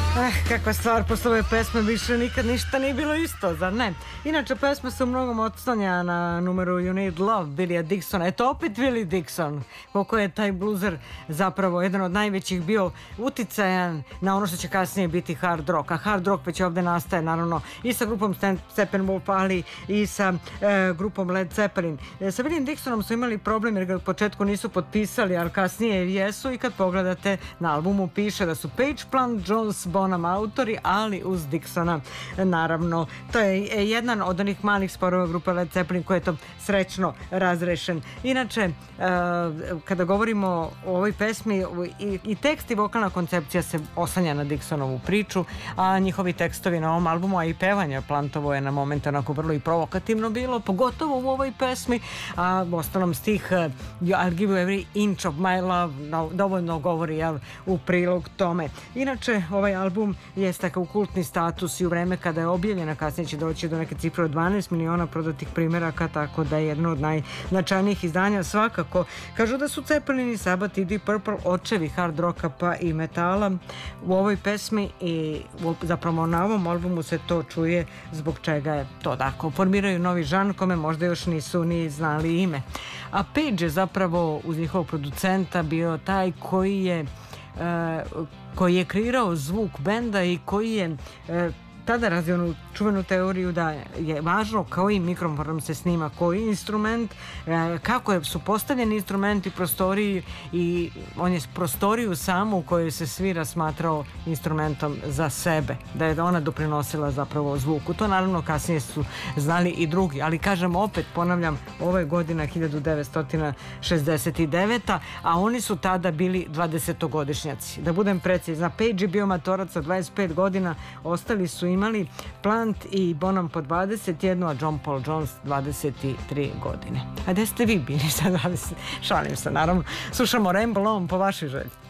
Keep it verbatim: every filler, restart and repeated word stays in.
Eh, kakva stvar, posle ove pesme više nikad ništa nije bilo isto, zar ne? Inače, pesma se u mnogom odstanja na numeru You Need Love, Billya Dixona. Eto, opet Willie Dixon, koliko je taj bluzer zapravo jedan od najvećih bio uticajan na ono što će kasnije biti hard rock. A hard rock već ovde nastaje, naravno, i sa grupom Steppenwolf, ali i sa e, grupom Led Zeppelin. E, sa Willie Dixonom su imali problem jer ga u početku nisu potpisali, ali kasnije jesu, i kad pogledate na albumu piše da su Page Plant, Jones, Bonham autori, ali uz Dixona, naravno. To je jedan od onih malih sporova grupe Led Zeppelin koji je to srećno razrešen. Inače, kada govorimo o ovoj pesmi, i tekst i vokalna koncepcija se oslanja na Dixonovu priču, a njihovi tekstovi na ovom albumu, a i pevanje Plantovo je na moment onako vrlo i provokativno bilo, pogotovo u ovoj pesmi, a u ostalom stih I'll give you every inch of my love dovoljno govori, jel, u prilog tome. Inače, ovaj album je stekao kultni status i u vreme kada je objavljena, kasnije će doći do neke cifre od dvanaest miliona prodatih primeraka, tako da je jedno od najznačajnijih izdanja svakako. Kažu da su Zeppelin i Sabbath i Deep Purple očevi hard rocka pa i metala. U ovoj pesmi i zapravo na ovom albumu se to čuje, zbog čega je to tako. Formiraju novi žanr kome možda još nisu ni znali ime. A Page je zapravo uz njihovog producenta bio taj koji je Uh, koji je kreirao zvuk benda i koji je uh, tada razvio onu čuvenu teoriju da je važno kao i mikrofon se snima koji instrument, kako su postavljeni instrumenti, prostoriji, i on je prostoriju samu u kojoj se svira smatrao instrumentom za sebe, da je ona doprinosila zapravo zvuku. To naravno kasnije su znali i drugi, ali kažem, opet ponavljam, ovo je godina hiljadu devetsto šezdeset deveta, a oni su tada bili dvadesetogodišnjaci. Da budem precizna, Page je bio matorac sa dvadeset pet godina, ostali su imali Plant i Bonham po dvadeset jedan, a John Paul Jones dvadeset tri godine. A gde ste vi bili sa dvadeset? Šalim se, naravno. Slušamo Ramble On po vašoj želji.